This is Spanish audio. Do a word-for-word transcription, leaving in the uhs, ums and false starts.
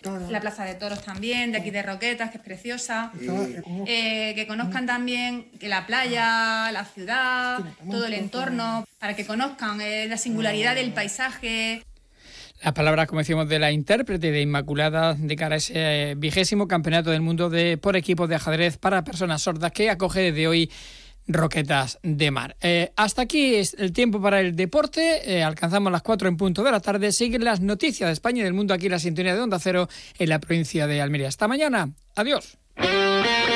Claro. La Plaza de Toros también, de aquí de Roquetas, que es preciosa. Estaba, eh, como- Eh, que conozcan también que la playa, la ciudad, todo el entorno, para que conozcan eh, la singularidad del paisaje. Las palabras, como decíamos, de la intérprete de Inmaculada de cara a ese eh, vigésimo campeonato del mundo de por equipos de ajedrez para personas sordas que acoge desde hoy Roquetas de Mar. Eh, hasta aquí es el tiempo para el deporte. Eh, alcanzamos las cuatro en punto de la tarde. Siguen las noticias de España y del mundo aquí en la sintonía de Onda Cero en la provincia de Almería. Hasta mañana. Adiós.